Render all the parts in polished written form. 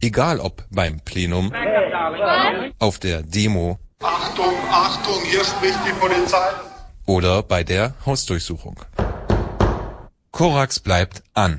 Egal ob beim Plenum, auf der Demo, Achtung, Achtung, hier spricht die Polizei, oder bei der Hausdurchsuchung. Korax bleibt an.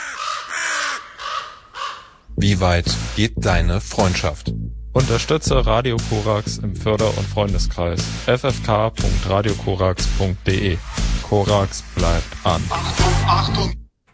Wie weit geht deine Freundschaft? Unterstütze Radio Korax im Förder- und Freundeskreis ffk.radiokorax.de. Korax bleibt an. Achtung, Achtung.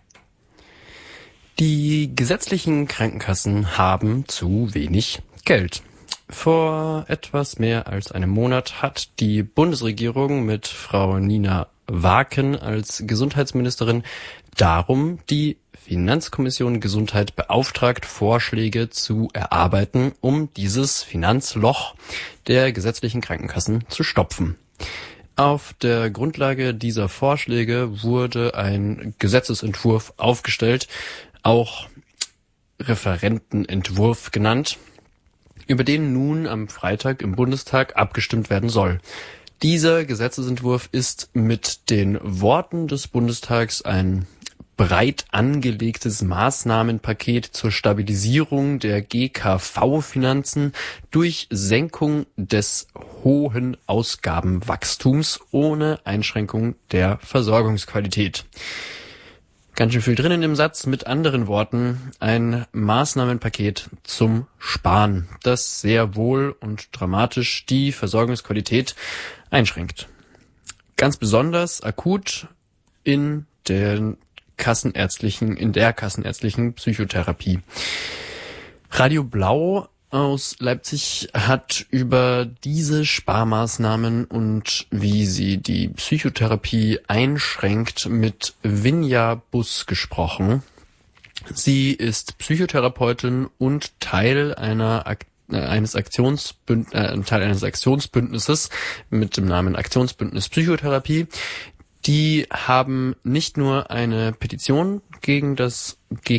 Die gesetzlichen Krankenkassen haben zu wenig Geld. Vor etwas mehr als einem Monat hat die Bundesregierung mit Frau Nina Waken als Gesundheitsministerin darum die Finanzkommission Gesundheit beauftragt, Vorschläge zu erarbeiten, um dieses Finanzloch der gesetzlichen Krankenkassen zu stopfen. Auf der Grundlage dieser Vorschläge wurde ein Gesetzesentwurf aufgestellt, auch Referentenentwurf genannt, über den nun am Freitag im Bundestag abgestimmt werden soll. Dieser Gesetzesentwurf ist mit den Worten des Bundestags ein breit angelegtes Maßnahmenpaket zur Stabilisierung der GKV-Finanzen durch Senkung des hohen Ausgabenwachstums ohne Einschränkung der Versorgungsqualität. Ganz schön viel drinnen im Satz, mit anderen Worten, ein Maßnahmenpaket zum Sparen, das sehr wohl und dramatisch die Versorgungsqualität einschränkt. Ganz besonders akut in der kassenärztlichen Psychotherapie. Radio Blau aus Leipzig hat über diese Sparmaßnahmen und wie sie die Psychotherapie einschränkt mit Vinja Bus gesprochen. Sie ist Psychotherapeutin und Teil eines Aktionsbündnisses mit dem Namen Aktionsbündnis Psychotherapie. Die haben nicht nur eine Petition gegen das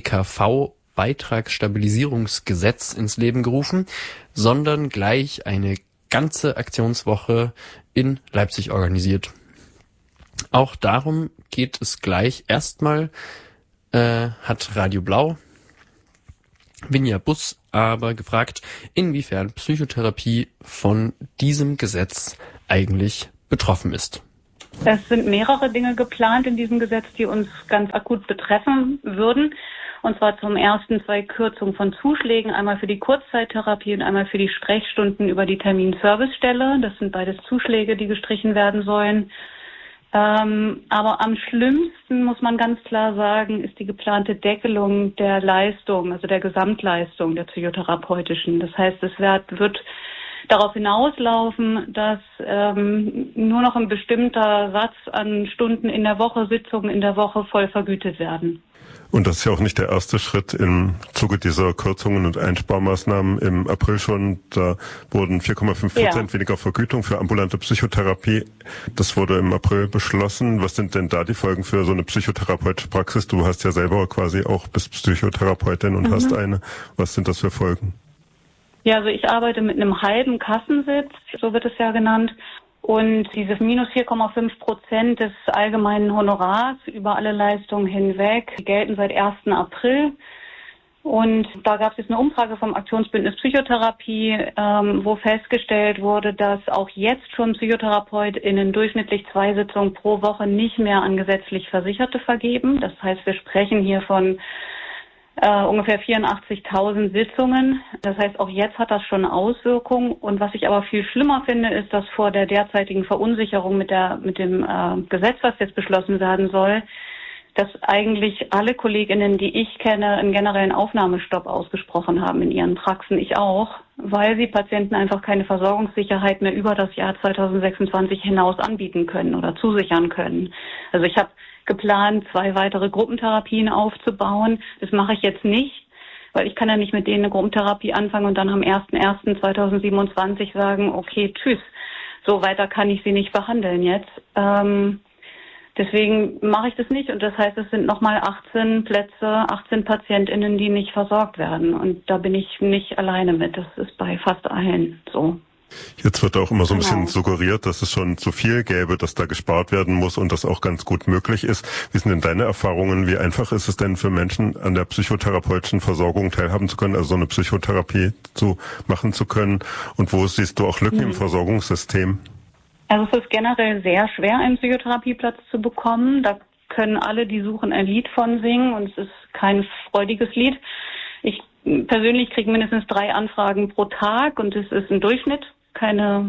GKV-Beitragsstabilisierungsgesetz ins Leben gerufen, sondern gleich eine ganze Aktionswoche in Leipzig organisiert. Auch darum geht es gleich. Erstmal hat Radio Blau Vinja Bus aber gefragt, inwiefern Psychotherapie von diesem Gesetz eigentlich betroffen ist. Es sind mehrere Dinge geplant in diesem Gesetz, die uns ganz akut betreffen würden. Und zwar zum ersten 2 Kürzungen von Zuschlägen, einmal für die Kurzzeittherapie und einmal für die Sprechstunden über die Terminservicestelle. Das sind beides Zuschläge, die gestrichen werden sollen. Aber am schlimmsten, muss man ganz klar sagen, ist die geplante Deckelung der Leistung, also der Gesamtleistung der psychotherapeutischen. Das heißt, es wird darauf hinauslaufen, dass nur noch ein bestimmter Satz an Stunden in der Woche, Sitzungen in der Woche voll vergütet werden. Und das ist ja auch nicht der erste Schritt im Zuge dieser Kürzungen und Einsparmaßnahmen im April schon. Da wurden 4,5% weniger Vergütung für ambulante Psychotherapie. Das wurde im April beschlossen. Was sind denn da die Folgen für so eine psychotherapeutische Praxis? Du hast ja selber quasi auch bist Psychotherapeutin und hast eine. Was sind das für Folgen? Ja, also ich arbeite mit einem halben Kassensitz, so wird es ja genannt. Und diese minus 4,5% des allgemeinen Honorars über alle Leistungen hinweg, die gelten seit 1. April. Und da gab es jetzt eine Umfrage vom Aktionsbündnis Psychotherapie, wo festgestellt wurde, dass auch jetzt schon PsychotherapeutInnen durchschnittlich 2 Sitzungen pro Woche nicht mehr an gesetzlich Versicherte vergeben. Das heißt, wir sprechen hier von ungefähr 84.000 Sitzungen. Das heißt, auch jetzt hat das schon Auswirkungen. Und was ich aber viel schlimmer finde, ist, dass vor der derzeitigen Verunsicherung mit dem Gesetz, was jetzt beschlossen werden soll, dass eigentlich alle KollegInnen, die ich kenne, einen generellen Aufnahmestopp ausgesprochen haben in ihren Praxen. Ich auch, weil sie Patienten einfach keine Versorgungssicherheit mehr über das Jahr 2026 hinaus anbieten können oder zusichern können. Also ich habe geplant, 2 weitere Gruppentherapien aufzubauen. Das mache ich jetzt nicht, weil ich kann ja nicht mit denen eine Gruppentherapie anfangen und dann am 01.01.2027 sagen, okay, tschüss, so weiter kann ich sie nicht behandeln jetzt. Deswegen mache ich das nicht und das heißt, es sind nochmal 18 Plätze, 18 PatientInnen, die nicht versorgt werden und da bin ich nicht alleine mit. Das ist bei fast allen so. Jetzt wird auch immer so ein bisschen suggeriert, dass es schon zu viel gäbe, dass da gespart werden muss und das auch ganz gut möglich ist. Wie sind denn deine Erfahrungen? Wie einfach ist es denn für Menschen, an der psychotherapeutischen Versorgung teilhaben zu können, also so eine Psychotherapie zu machen zu können? Und wo siehst du auch Lücken im Versorgungssystem? Also es ist generell sehr schwer, einen Psychotherapieplatz zu bekommen. Da können alle, die suchen, ein Lied von singen und es ist kein freudiges Lied. Ich persönlich kriege mindestens 3 Anfragen pro Tag und es ist ein Durchschnitt, keine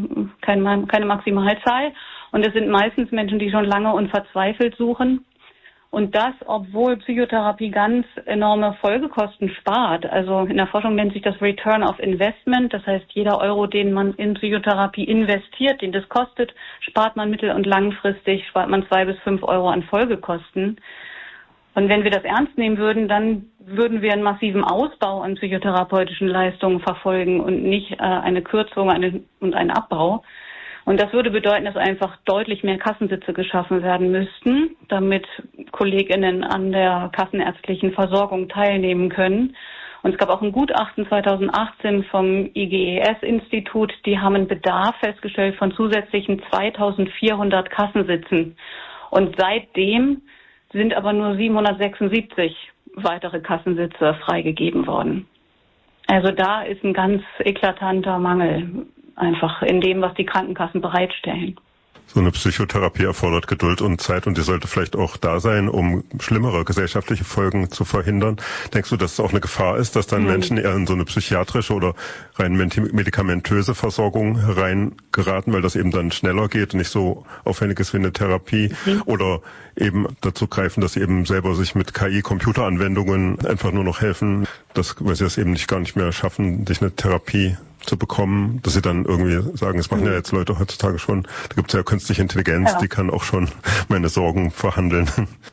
Maximalzahl. Und es sind meistens Menschen, die schon lange und verzweifelt suchen. Und das, obwohl Psychotherapie ganz enorme Folgekosten spart. Also in der Forschung nennt sich das Return of Investment. Das heißt, jeder Euro, den man in Psychotherapie investiert, den das kostet, spart man mittel- und langfristig, spart man 2 bis 5 Euro an Folgekosten. Und wenn wir das ernst nehmen würden, dann würden wir einen massiven Ausbau an psychotherapeutischen Leistungen verfolgen und nicht eine Kürzung und einen Abbau. Und das würde bedeuten, dass einfach deutlich mehr Kassensitze geschaffen werden müssten, damit KollegInnen an der kassenärztlichen Versorgung teilnehmen können. Und es gab auch ein Gutachten 2018 vom IGES-Institut, die haben einen Bedarf festgestellt von zusätzlichen 2400 Kassensitzen. Und seitdem sind aber nur 776 weitere Kassensitze freigegeben worden. Also da ist ein ganz eklatanter Mangel einfach in dem, was die Krankenkassen bereitstellen. So eine Psychotherapie erfordert Geduld und Zeit und die sollte vielleicht auch da sein, um schlimmere gesellschaftliche Folgen zu verhindern. Denkst du, dass es auch eine Gefahr ist, dass dann Menschen eher in so eine psychiatrische oder rein medikamentöse Versorgung reingeraten, weil das eben dann schneller geht und nicht so aufwendig ist wie eine Therapie? Oder eben dazu greifen, dass sie eben selber sich mit KI-Computeranwendungen einfach nur noch helfen, weil sie das eben gar nicht mehr schaffen, sich eine Therapie zu bekommen, dass sie dann irgendwie sagen, das machen ja jetzt Leute heutzutage schon, da gibt es ja künstliche Intelligenz, die kann auch schon meine Sorgen verhandeln.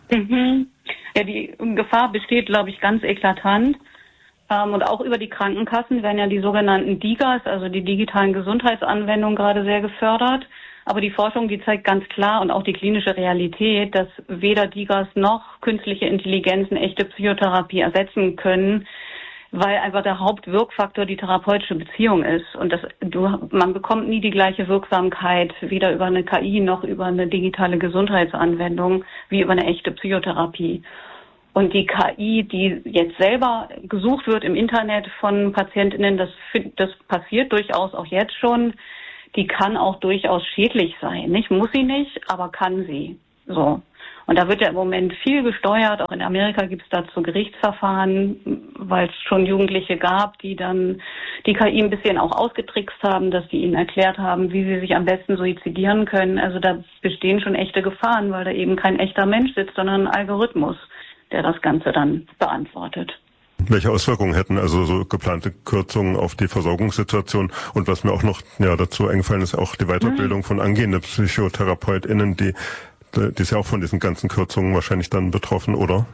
Ja, die Gefahr besteht, glaube ich, ganz eklatant. Und auch über die Krankenkassen werden ja die sogenannten DIGAs, also die digitalen Gesundheitsanwendungen, gerade sehr gefördert. Aber die Forschung, die zeigt ganz klar und auch die klinische Realität, dass weder DIGAs noch künstliche Intelligenzen echte Psychotherapie ersetzen können, weil einfach der Hauptwirkfaktor die therapeutische Beziehung ist. Und man bekommt nie die gleiche Wirksamkeit, weder über eine KI noch über eine digitale Gesundheitsanwendung, wie über eine echte Psychotherapie. Und die KI, die jetzt selber gesucht wird im Internet von PatientInnen, das passiert durchaus auch jetzt schon, die kann auch durchaus schädlich sein. Nicht? Muss sie nicht, aber kann sie. So. Und da wird ja im Moment viel gesteuert. Auch in Amerika gibt es dazu Gerichtsverfahren, weil es schon Jugendliche gab, die dann die KI ein bisschen auch ausgetrickst haben, dass die ihnen erklärt haben, wie sie sich am besten suizidieren können. Also da bestehen schon echte Gefahren, weil da eben kein echter Mensch sitzt, sondern ein Algorithmus, der das Ganze dann beantwortet. Welche Auswirkungen hätten also so geplante Kürzungen auf die Versorgungssituation? Und was mir auch noch dazu eingefallen ist, auch die Weiterbildung von angehenden PsychotherapeutInnen, die ist ja auch von diesen ganzen Kürzungen wahrscheinlich dann betroffen, oder?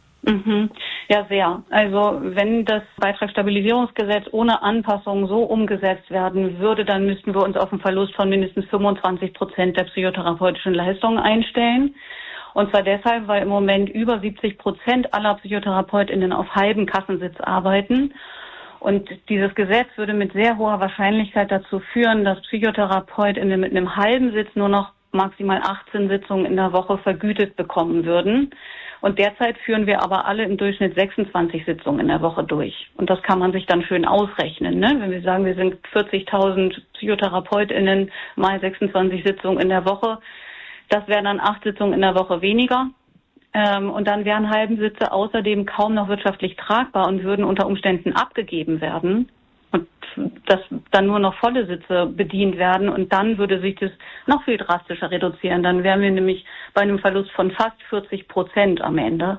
Ja, sehr. Also wenn das Beitragsstabilisierungsgesetz ohne Anpassung so umgesetzt werden würde, dann müssten wir uns auf einen Verlust von mindestens 25% der psychotherapeutischen Leistungen einstellen. Und zwar deshalb, weil im Moment über 70% aller PsychotherapeutInnen auf halbem Kassensitz arbeiten. Und dieses Gesetz würde mit sehr hoher Wahrscheinlichkeit dazu führen, dass PsychotherapeutInnen mit einem halben Sitz nur noch maximal 18 Sitzungen in der Woche vergütet bekommen würden. Und derzeit führen wir aber alle im Durchschnitt 26 Sitzungen in der Woche durch. Und das kann man sich dann schön ausrechnen, ne? Wenn wir sagen, wir sind 40.000 PsychotherapeutInnen mal 26 Sitzungen in der Woche, das wären dann 8 Sitzungen in der Woche weniger. Und dann wären halben Sitze außerdem kaum noch wirtschaftlich tragbar und würden unter Umständen abgegeben werden. Und dass dann nur noch volle Sitze bedient werden und dann würde sich das noch viel drastischer reduzieren. Dann wären wir nämlich bei einem Verlust von fast 40% am Ende.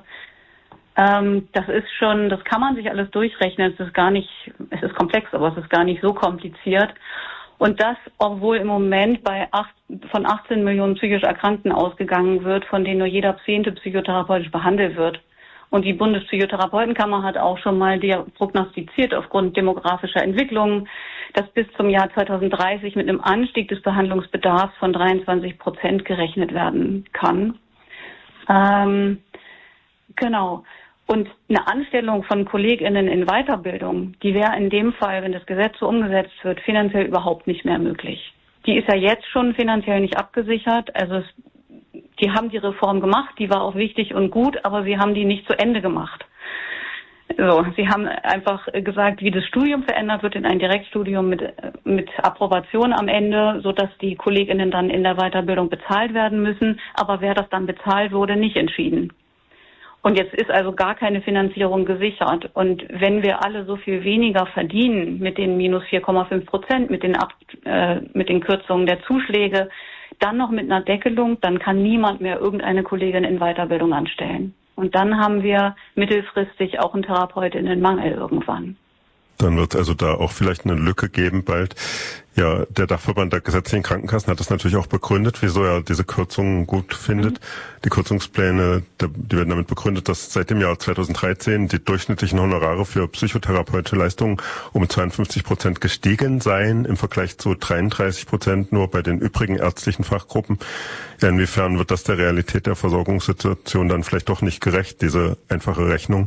Das kann man sich alles durchrechnen. Es ist komplex, aber es ist gar nicht so kompliziert. Und das, obwohl im Moment von 18 Millionen psychisch Erkrankten ausgegangen wird, von denen nur jeder 10. psychotherapeutisch behandelt wird. Und die Bundespsychotherapeutenkammer hat auch schon mal prognostiziert aufgrund demografischer Entwicklungen, dass bis zum Jahr 2030 mit einem Anstieg des Behandlungsbedarfs von 23% gerechnet werden kann. Genau. Und eine Anstellung von KollegInnen in Weiterbildung, die wäre in dem Fall, wenn das Gesetz so umgesetzt wird, finanziell überhaupt nicht mehr möglich. Die ist ja jetzt schon finanziell nicht abgesichert. Also die haben die Reform gemacht, die war auch wichtig und gut, aber sie haben die nicht zu Ende gemacht. So, sie haben einfach gesagt, wie das Studium verändert wird in ein Direktstudium mit Approbation am Ende, sodass die KollegInnen dann in der Weiterbildung bezahlt werden müssen. Aber wer das dann bezahlt, wurde nicht entschieden. Und jetzt ist also gar keine Finanzierung gesichert. Und wenn wir alle so viel weniger verdienen mit den minus 4,5%, mit den Kürzungen der Zuschläge, dann noch mit einer Deckelung, dann kann niemand mehr irgendeine Kollegin in Weiterbildung anstellen. Und dann haben wir mittelfristig auch einen Therapeutinnenmangel irgendwann. Dann wird es also da auch vielleicht eine Lücke geben bald. Ja, der Dachverband der gesetzlichen Krankenkassen hat das natürlich auch begründet, wieso er diese Kürzungen gut findet. Die Kürzungspläne, die werden damit begründet, dass seit dem Jahr 2013 die durchschnittlichen Honorare für psychotherapeutische Leistungen um 52% gestiegen seien, im Vergleich zu 33% nur bei den übrigen ärztlichen Fachgruppen. Ja, inwiefern wird das der Realität der Versorgungssituation dann vielleicht doch nicht gerecht, diese einfache Rechnung?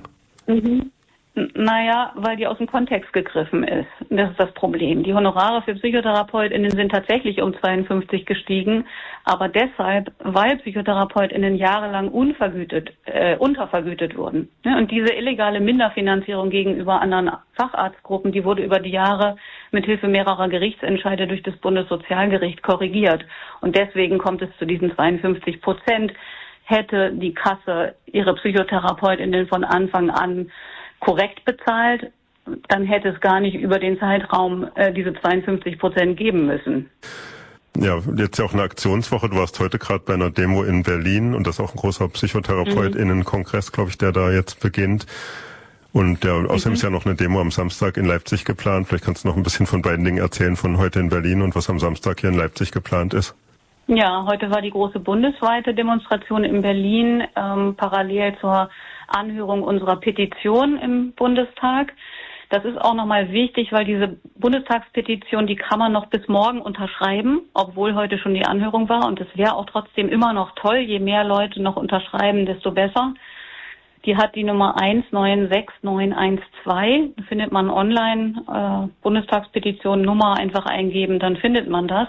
Naja, weil die aus dem Kontext gegriffen ist. Das ist das Problem. Die Honorare für PsychotherapeutInnen sind tatsächlich um 52 gestiegen, aber deshalb, weil PsychotherapeutInnen jahrelang untervergütet wurden. Und diese illegale Minderfinanzierung gegenüber anderen Facharztgruppen, die wurde über die Jahre mit Hilfe mehrerer Gerichtsentscheide durch das Bundessozialgericht korrigiert. Und deswegen kommt es zu diesen 52%. Hätte die Kasse ihre PsychotherapeutInnen von Anfang an korrekt bezahlt, dann hätte es gar nicht über den Zeitraum diese 52% geben müssen. Ja, jetzt ja auch eine Aktionswoche. Du warst heute gerade bei einer Demo in Berlin und das ist auch ein großer PsychotherapeutInnen-Kongress, glaube ich, der da jetzt beginnt. Und ja, außerdem ist ja noch eine Demo am Samstag in Leipzig geplant. Vielleicht kannst du noch ein bisschen von beiden Dingen erzählen, von heute in Berlin und was am Samstag hier in Leipzig geplant ist. Ja, heute war die große bundesweite Demonstration in Berlin, parallel zur Anhörung unserer Petition im Bundestag. Das ist auch nochmal wichtig, weil diese Bundestagspetition, die kann man noch bis morgen unterschreiben, obwohl heute schon die Anhörung war. Und es wäre auch trotzdem immer noch toll, je mehr Leute noch unterschreiben, desto besser. Die hat die Nummer 196912. Findet man online, Bundestagspetition Nummer einfach eingeben, dann findet man das.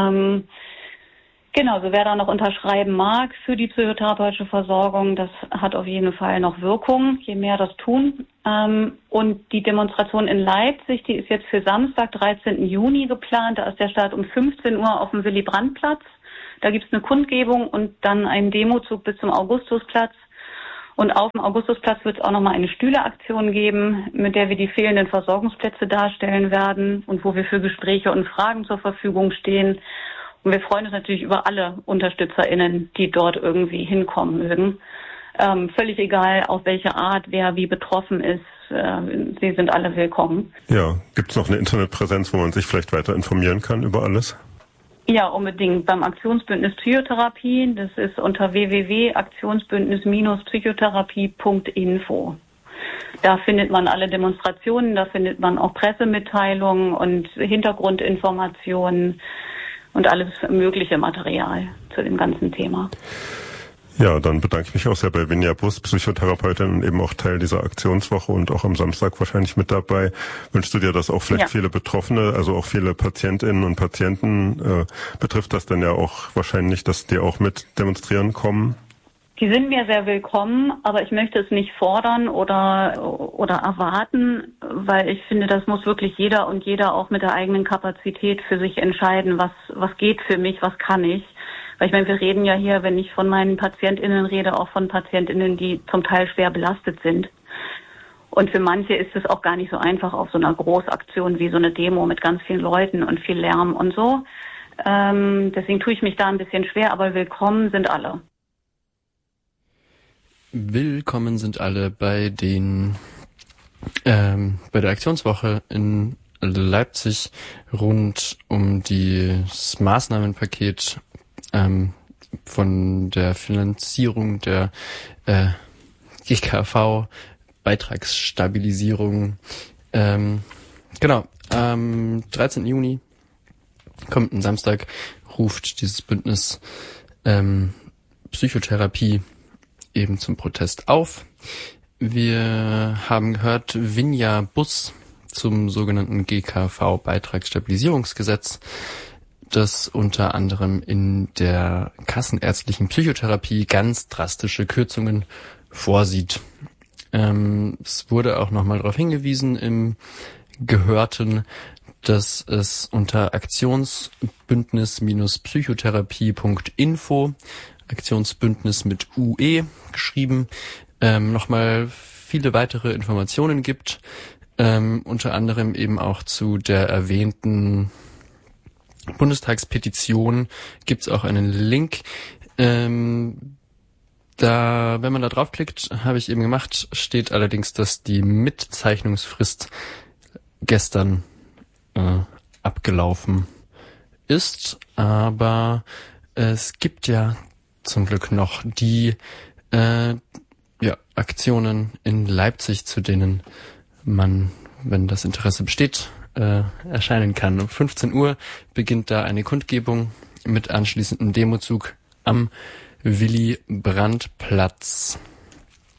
Genau, so wer da noch unterschreiben mag für die psychotherapeutische Versorgung, das hat auf jeden Fall noch Wirkung, je mehr das tun. Und die Demonstration in Leipzig, die ist jetzt für Samstag, 13. Juni geplant. Da ist der Start um 15 Uhr auf dem Willy-Brandt-Platz. Da gibt's eine Kundgebung und dann einen Demozug bis zum Augustusplatz. Und auf dem Augustusplatz wird es auch nochmal eine Stühleaktion geben, mit der wir die fehlenden Versorgungsplätze darstellen werden und wo wir für Gespräche und Fragen zur Verfügung stehen. Und wir freuen uns natürlich über alle UnterstützerInnen, die dort irgendwie hinkommen mögen. Völlig egal, auf welche Art, wer wie betroffen ist. Sie sind alle willkommen. Ja, gibt es noch eine Internetpräsenz, wo man sich vielleicht weiter informieren kann über alles? Ja, unbedingt. Beim Aktionsbündnis Psychotherapie. Das ist unter www.aktionsbündnis-psychotherapie.info. Da findet man alle Demonstrationen, da findet man auch Pressemitteilungen und Hintergrundinformationen und alles mögliche Material zu dem ganzen Thema. Ja, dann bedanke ich mich auch sehr bei Vinja Bus, Psychotherapeutin und eben auch Teil dieser Aktionswoche und auch am Samstag wahrscheinlich mit dabei. Wünschst du dir, dass auch vielleicht viele Betroffene, also auch viele Patientinnen und Patienten, betrifft das dann ja auch wahrscheinlich, dass die auch mit demonstrieren kommen? Die sind mir sehr willkommen, aber ich möchte es nicht fordern oder erwarten, weil ich finde, das muss wirklich jeder und jeder auch mit der eigenen Kapazität für sich entscheiden, was geht für mich, was kann ich. Weil ich meine, wir reden ja hier, wenn ich von meinen PatientInnen rede, auch von PatientInnen, die zum Teil schwer belastet sind. Und für manche ist es auch gar nicht so einfach auf so einer Großaktion wie so eine Demo mit ganz vielen Leuten und viel Lärm und so. Deswegen tue ich mich da ein bisschen schwer, aber willkommen sind alle. Willkommen sind alle bei der Aktionswoche in Leipzig rund um das Maßnahmenpaket von der Finanzierung der GKV, Beitragsstabilisierung. Genau, am 13. Juni, kommenden Samstag, ruft dieses Bündnis Psychotherapie eben zum Protest auf. Wir haben gehört, Vinja Bus zum sogenannten GKV-Beitragsstabilisierungsgesetz, das unter anderem in der kassenärztlichen Psychotherapie ganz drastische Kürzungen vorsieht. Es wurde auch nochmal darauf hingewiesen im Gehörten, dass es unter Aktionsbündnis-psychotherapie.info, Aktionsbündnis mit UE geschrieben, nochmal viele weitere Informationen gibt, unter anderem eben auch zu der erwähnten Bundestagspetition gibt's auch einen Link. Wenn man da draufklickt, habe ich eben gemacht, steht allerdings, dass die Mitzeichnungsfrist gestern abgelaufen ist, aber es gibt ja zum Glück noch die Aktionen in Leipzig, zu denen man, wenn das Interesse besteht, erscheinen kann. Um 15 Uhr beginnt da eine Kundgebung mit anschließendem Demozug am Willy-Brandt-Platz.